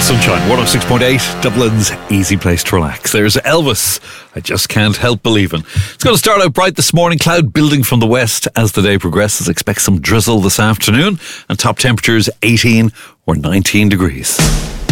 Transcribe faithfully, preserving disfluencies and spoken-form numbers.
Sunshine, one oh six point eight, Dublin's easy place to relax. There's Elvis, I Just Can't Help Believing. It's going to start out bright this morning, cloud building from the west as the day progresses. Expect some drizzle this afternoon and top temperatures eighteen or nineteen degrees.